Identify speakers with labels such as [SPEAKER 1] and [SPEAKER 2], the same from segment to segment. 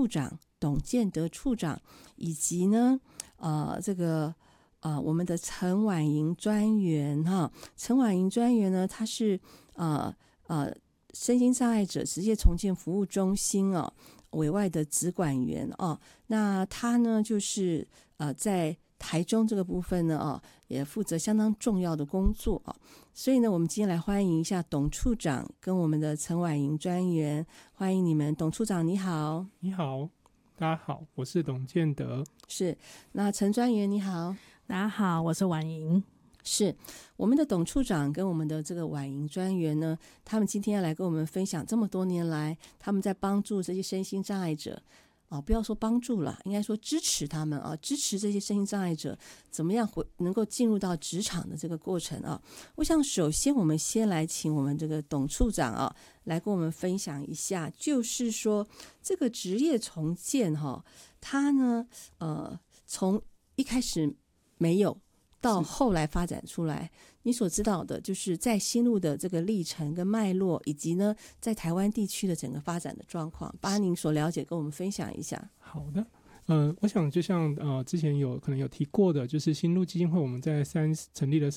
[SPEAKER 1] 处长董建德处长，以及呢我们的陈婉莹专员哈。陈婉莹专员呢，他是身心障碍者职业重建服务中心委外的职管员那他呢就是在台中这个部分呢也负责相当重要的工作所以呢，我们今天来欢迎一下董处长跟我们的陈婉莹专员，欢迎你们。董处长你好。
[SPEAKER 2] 你好，大家好，我是董建德。
[SPEAKER 1] 是，那陈专员你好。
[SPEAKER 3] 大家好，我是婉莹。
[SPEAKER 1] 是，我们的董处长跟我们的这个婉莹专员呢，他们今天要来跟我们分享这么多年来他们在帮助这些身心障碍者不要说帮助了，应该说支持他们支持这些身心障碍者怎么样能够进入到职场的这个过程我想首先我们先来请我们这个董处长来跟我们分享一下，就是说这个职业重建它呢从一开始没有到后来发展出来，你所知道的就是在心路的这个历程跟脉络，以及呢在台湾地区的整个发展的状况，把您所了解跟我们分享一下。
[SPEAKER 2] 好的，我想就像之前可能有提过的，就是心路基金会我们在成立了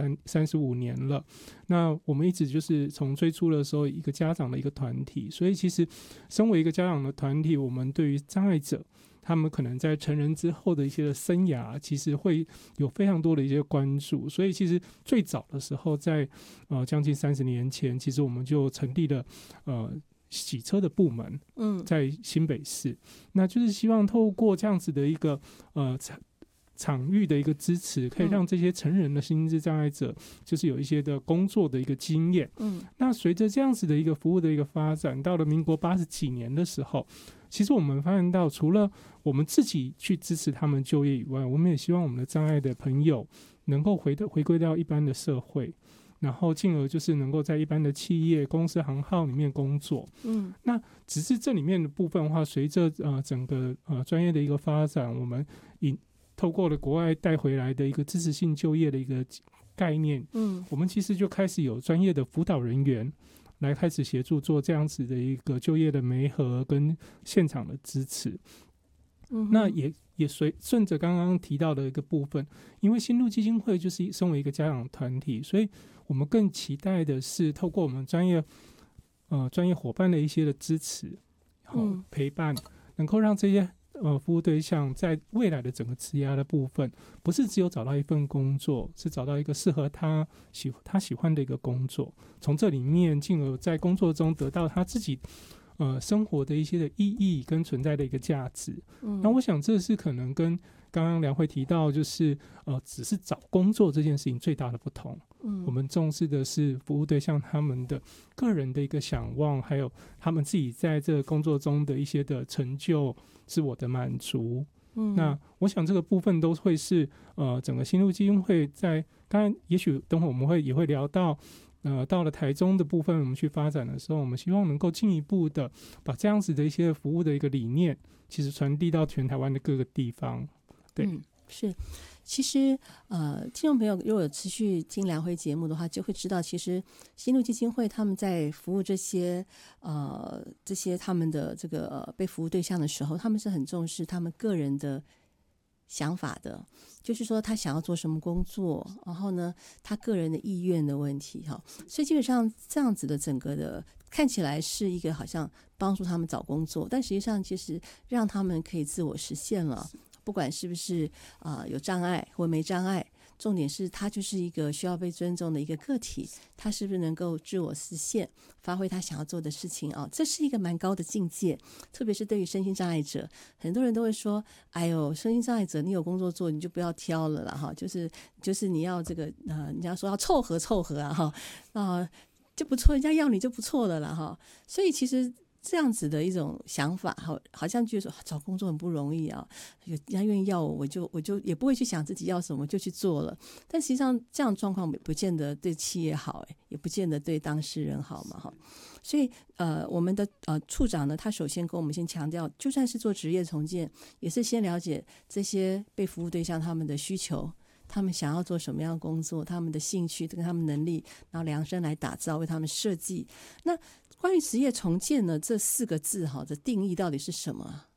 [SPEAKER 2] 35年了。那我们一直就是从最初的时候一个家长的一个团体，所以其实身为一个家长的团体，我们对于障碍者他们可能在成人之后的一些生涯，其实会有非常多的一些关注。所以其实最早的时候在将近30年前，其实我们就成立了洗车的部门，在新北市，那就是希望透过这样子的一个场域的一个支持，可以让这些成人的心智障碍者就是有一些的工作的一个经验。那随着这样子的一个服务的一个发展，到了民国80几年的时候，其实我们发现到除了我们自己去支持他们就业以外，我们也希望我们的障碍的朋友能够回归到一般的社会，然后进而就是能够在一般的企业公司行号里面工作。那只是这里面的部分的话，随着整个专业的一个发展，我们透过了国外带回来的一个支持性就业的一个概念，我们其实就开始有专业的辅导人员来开始协助做这样子的一个就业的媒合跟现场的支持。那也顺着刚刚提到的一个部分，因为心路基金会就是身为一个家长团体，所以我们更期待的是透过我们专业伙伴的一些的支持陪伴，能够让这些服务对象在未来的整个职涯的部分，不是只有找到一份工作，是找到一个适合他喜欢的一个工作，从这里面进而在工作中得到他自己生活的一些的意义跟存在的一个价值。那我想这是可能跟刚刚梁慧提到就是只是找工作这件事情最大的不同。我们重视的是服务对象他们的个人的一个想望，还有他们自己在这个工作中的一些的成就自我的满足。那我想这个部分都会是整个心路基金会在当然也许等会我们也会聊到到了台中的部分，我们去发展的时候，我们希望能够进一步的把这样子的一些服务的一个理念，其实传递到全台湾的各个地方。对，
[SPEAKER 1] 是。其实听众朋友如果有持续听梁辉节目的话，就会知道其实心路基金会他们在服务这些他们的这个被服务对象的时候，他们是很重视他们个人的想法的，就是说他想要做什么工作，然后呢他个人的意愿的问题所以基本上这样子的整个的看起来是一个好像帮助他们找工作，但实际上其实让他们可以自我实现了，不管是不是有障碍或没障碍，重点是他就是一个需要被尊重的一个个体，他是不是能够自我实现，发挥他想要做的事情这是一个蛮高的境界。特别是对于身心障碍者，很多人都会说哎呦，身心障碍者你有工作做你就不要挑了啦就是你要这个人家说要凑合就不错，人家要你就不错了啦所以其实这样子的一种想法好像就是找工作很不容易人家愿意要我就也不会去想自己要什么就去做了，但实际上这样的状况不见得对企业好也不见得对当事人好嘛所以我们的处长呢，他首先跟我们先强调，就算是做职业重建，也是先了解这些被服务对象他们的需求，他们想要做什么样的工作，他们的兴趣跟他们能力，然后量身来打造，为他们设计。那关于职业重建呢，这4个字的定义到底是什么？